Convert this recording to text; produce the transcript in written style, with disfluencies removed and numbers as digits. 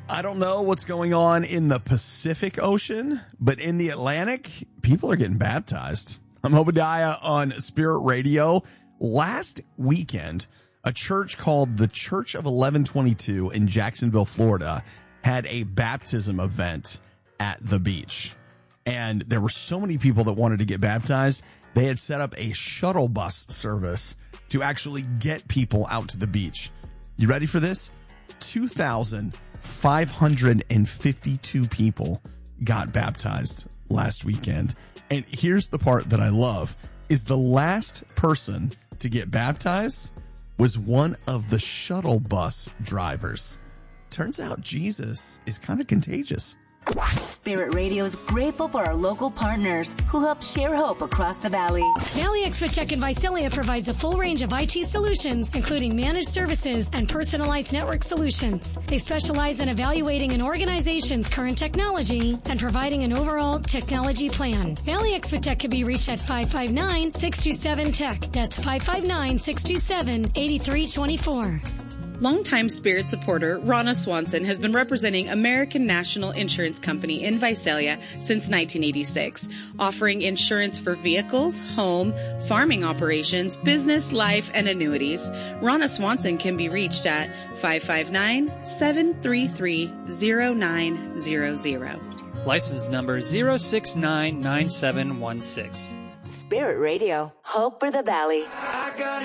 I don't know what's going on in the Pacific Ocean, but in the Atlantic, people are getting baptized. I'm Obadiah on Spirit Radio. Last weekend, a church called the Church of 1122 in Jacksonville, Florida, had a baptism event at the beach. And there were so many people that wanted to get baptized, they had set up a shuttle bus service to actually get people out to the beach. You ready for this? 2,552 people got baptized last weekend. And here's the part that I love, is the last person to get baptized was one of the shuttle bus drivers. Turns out Jesus is kind of contagious. Spirit Radio is grateful for our local partners who help share hope across the valley. Valley Expo-Tech in Visalia provides a full range of IT solutions, including managed services and personalized network solutions. They specialize in evaluating an organization's current technology and providing an overall technology plan. Valley Expo-Tech can be reached at 559-627-TECH. That's 559-627-8324. Longtime Spirit supporter Ronna Swanson has been representing American National Insurance Company in Visalia since 1986, offering insurance for vehicles, home, farming operations, business, life, and annuities. Ronna Swanson can be reached at 559-733-0900. License number 0699716. Spirit Radio, hope for the valley.